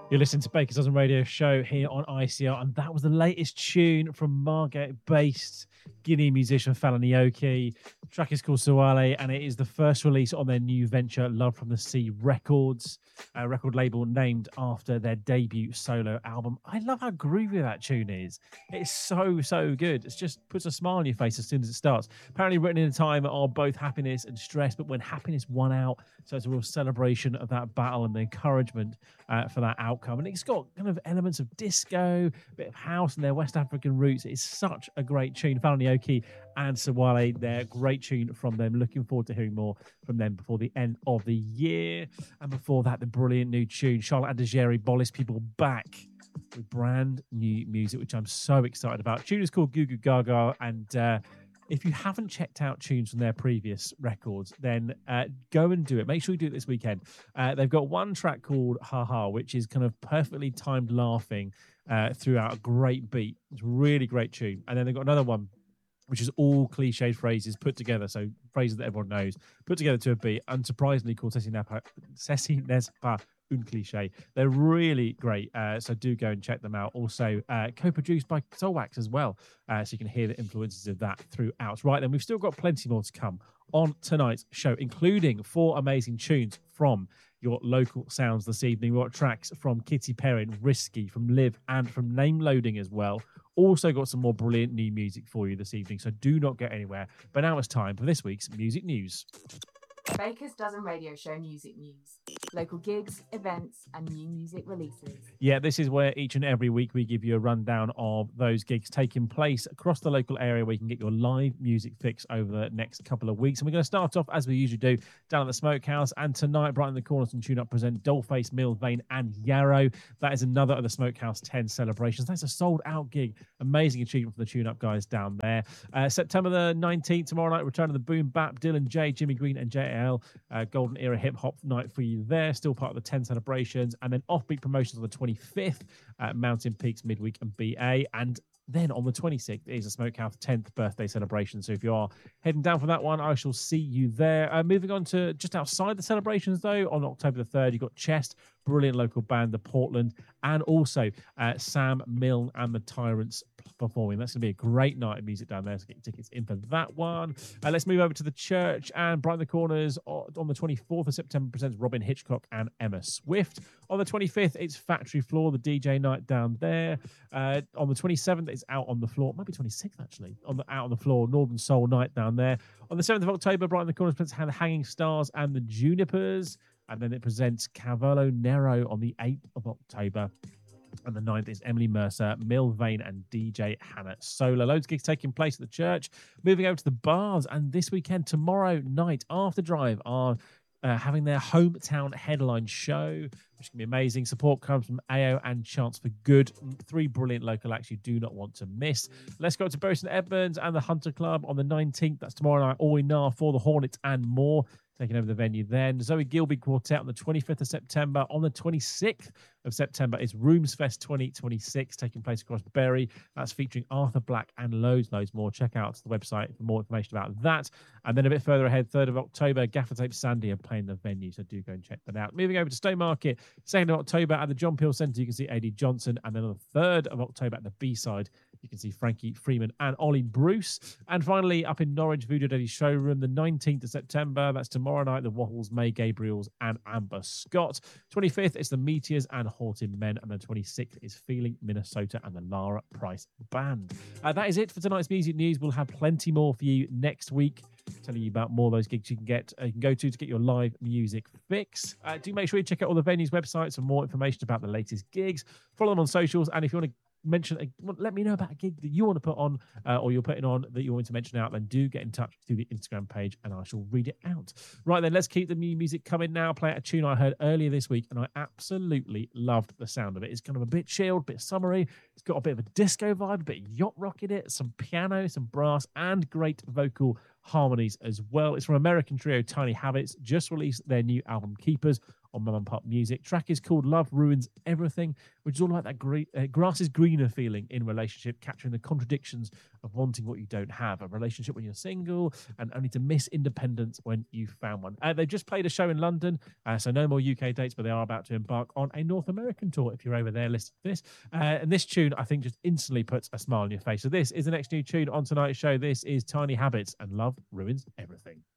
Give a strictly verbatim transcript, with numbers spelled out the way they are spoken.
You're listening to Baker's Dozen Radio Show here on I C R, and that was the latest tune from Margate-based Guinea musician Fela Nyoki. The track is called Sawale, and it is the first release on their new venture, Love from the Sea Records, a record label named after their debut solo album. I love how groovy that tune is. It's so, so good. It just puts a smile on your face as soon as it starts. Apparently written in a time of both happiness and stress, but when happiness won out, so it's a real celebration of that battle and the encouragement uh, for that outcome. And it's got kind of elements of disco, a bit of house, and their West African roots. It's such a great tune. Fela Nyoki and Sawale, they're a great tune from them. Looking forward to hearing more from them before the end of the year. And before that, the brilliant new tune, Charlotte Adegeri, Bollis People back with brand new music, which I'm so excited about. The tune is called Goo Goo Gaga, and uh, if you haven't checked out tunes from their previous records, then uh, go and do it. Make sure you do it this weekend. Uh, they've got one track called Ha Ha, which is kind of perfectly timed laughing uh, throughout a great beat. It's a really great tune. And then they've got another one, which is all cliched phrases put together, so phrases that everyone knows, put together to a beat, unsurprisingly called Ceci N'est Pas Un Cliché. They're really great, uh, so do go and check them out. Also, uh, co-produced by Soulwax as well, uh, so you can hear the influences of that throughout. Right then, we've still got plenty more to come on tonight's show, including four amazing tunes from your local sounds this evening. We've got tracks from Kitty Perrin, Risky, from Liv, and from Name Loading as well. Also got some more brilliant new music for you this evening, so do not go anywhere. But now it's time for this week's music news. Baker's Dozen Radio Show music news. Local gigs, events, and new music releases. Yeah, this is where each and every week we give you a rundown of those gigs taking place across the local area where you can get your live music fix over the next couple of weeks. And we're going to start off, as we usually do, down at the Smokehouse. And tonight, Brighton the Corners and Tune Up present Dollface, Mill, Vane, and Yarrow. That is another of the Smokehouse ten celebrations. That's a sold-out gig. Amazing achievement for the Tune Up guys down there. Uh, September the nineteenth, tomorrow night, return of the Boom Bap, Dylan J, Jimmy Green, and J L. Uh, Golden Era Hip Hop night for you there, still part of the ten celebrations. And then Offbeat Promotions on the twenty-fifth, uh, Mountain Peaks Midweek and B A. And then on the twenty-sixth is a Smokehouse tenth birthday celebration. So if you are heading down for that one, I shall see you there. Uh, moving on to just outside the celebrations, though, on October the third, you've got Chest, brilliant local band, The Portland, and also uh, Sam Milne and the Tyrants performing. That's going to be a great night of music down there, so get your tickets in for that one. Uh, let's move over to the church, and Brighton the Corners on the twenty-fourth of September presents Robin Hitchcock and Emma Swift. On the twenty-fifth, it's Factory Floor, the D J night down there. Uh, on the twenty-seventh, it's Out on the Floor, maybe twenty-sixth actually, on the Out on the Floor, Northern Soul night down there. On the seventh of October, Brighton the Corners presents The Hanging Stars and the Junipers, and then it presents Cavallo Nero on the eighth of October. And the ninth is Emily Mercer, Mill Vane, and D J Hannah Solar. Loads of gigs taking place at the church. Moving over to the bars, and this weekend, tomorrow night, After Drive are uh, having their hometown headline show, which can be amazing. Support comes from A O and Chance for Good. Three brilliant local acts you do not want to miss. Let's go to Bury St Edmunds and the Hunter Club on the nineteenth. That's tomorrow night, all in now for the Hornets and more. Taking over the venue then. Zoe Gilby Quartet on the twenty-fifth of September. On the twenty-sixth of September is Rooms Fest twenty twenty-six, taking place across Bury. That's featuring Arthur Black and loads, loads more. Check out the website for more information about that. And then a bit further ahead, third of October, Gaffer Tape Sandy are playing the venue, so do go and check that out. Moving over to Stowmarket, second of October at the John Peel Centre, you can see A D Johnson. And then on the third of October at the B-side, you can see Frankie Freeman and Ollie Bruce. And finally, up in Norwich, Voodoo Daddy Showroom, the nineteenth of September. That's tomorrow night, the Wattles, May Gabriels, and Amber Scott. twenty-fifth is the Meteors and Horton Men. And the twenty-sixth is Feeling Minnesota and the Lara Price Band. Uh, that is it for tonight's music news. We'll have plenty more for you next week, telling you about more of those gigs you can get, uh, you can go to to get your live music fix. Uh, do make sure you check out all the venues' websites for more information about the latest gigs. Follow them on socials, and if you want to mention, a, let me know about a gig that you want to put on uh, or you're putting on that you want to mention out, then do get in touch through the Instagram page and I shall read it out. Right then, let's keep the new music coming now. Play a tune I heard earlier this week and I absolutely loved the sound of it. It's kind of a bit chilled, a bit summery. It's got a bit of a disco vibe, a bit of yacht rock in it, some piano, some brass, and great vocal harmonies as well. It's from American trio Tiny Habits, just released their new album Keepers on Mum and Pop Music. Track is called Love Ruins Everything, which is all about that great, uh, grass is greener feeling in relationship, capturing the contradictions of wanting what you don't have, a relationship when you're single, and only to miss independence when you found one. Uh, they've just played a show in London, uh, so no more U K dates, but they are about to embark on a North American tour if you're over there listening to this. Uh, and this tune, I think, just instantly puts a smile on your face. So this is the next new tune on tonight's show. This is Tiny Habits, and Love Ruins Everything.